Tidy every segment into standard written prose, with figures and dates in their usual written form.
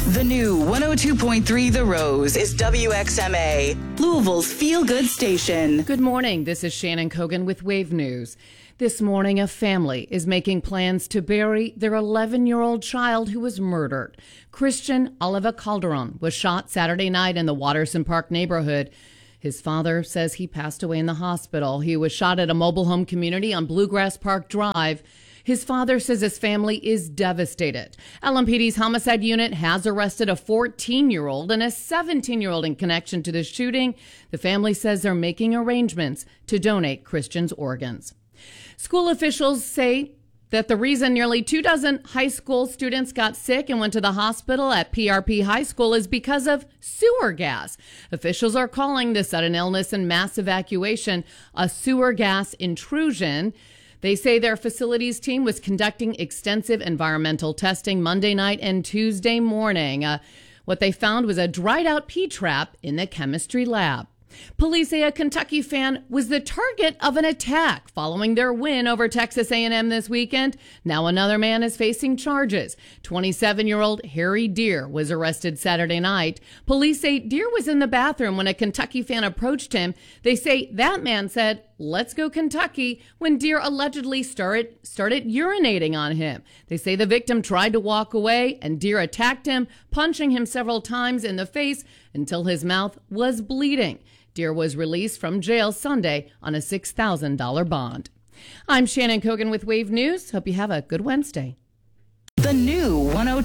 The new 102.3 The Rose is WXMA, Louisville's feel-good station. Good morning. This is Shannon Kogan with Wave News. This morning, a family is making plans to bury their 11-year-old child who was murdered. Christian Oliva Calderon was shot Saturday night in the Watterson Park neighborhood. His father says he passed away in the hospital. He was shot at a mobile home community on Bluegrass Park Drive. His father says his family is devastated. LMPD's homicide unit has arrested a 14-year-old and a 17-year-old in connection to the shooting. The family says they're making arrangements to donate Christian's organs. School officials say that the reason nearly 24 high school students got sick and went to the hospital at PRP High School is because of sewer gas. Officials are calling the sudden illness and mass evacuation a sewer gas intrusion. They say their facilities team was conducting extensive environmental testing Monday night and Tuesday morning. What they found was a dried out P-trap in the chemistry lab. Police say a Kentucky fan was the target of an attack following their win over Texas A&M this weekend. Now another man is facing charges. 27-year-old Harry Deer was arrested Saturday night. Police say Deer was in the bathroom when a Kentucky fan approached him. They say that man said, "Let's go Kentucky," when Deer allegedly started urinating on him. They say the victim tried to walk away and Deer attacked him, punching him several times in the face until his mouth was bleeding. Deer was released from jail Sunday on a $6,000 bond. I'm Shannon Kogan with Wave News. Hope you have a good Wednesday. The new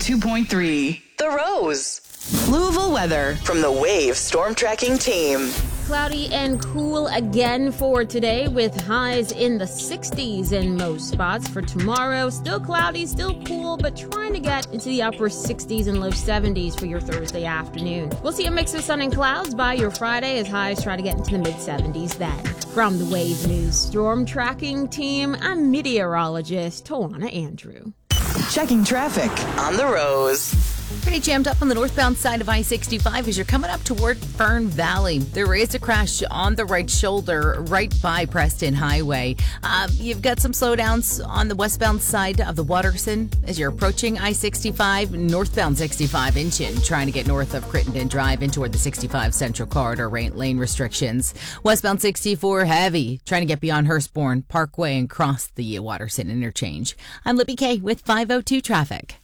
102.3 The Rose. Louisville weather from the Wave Storm Tracking Team. Cloudy and cool again for today with highs in the 60s in most spots. For tomorrow, still cloudy, still cool, but trying to get into the upper 60s and low 70s for your Thursday afternoon. We'll see a mix of sun and clouds by your Friday as highs try to get into the mid 70s then. From the Wave News Storm Tracking Team, I'm meteorologist Tawana Andrew. Checking traffic on the Rose. Pretty jammed up on the northbound side of I-65 as you're coming up toward Fern Valley. There is a crash on the right shoulder right by Preston Highway. You've got some slowdowns on the westbound side of the Watterson as you're approaching I-65, northbound 65 Inchin, trying to get north of Crittenden Drive and toward the 65 Central Corridor lane restrictions. Westbound 64 heavy, trying to get beyond Hurstbourne Parkway and cross the Watterson interchange. I'm Libby Kay with 502 Traffic.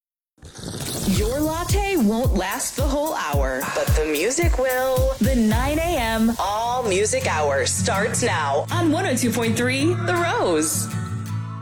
Your latte won't last the whole hour, but the music will. The 9 a.m. All Music Hour starts now on 102.3 The Rose.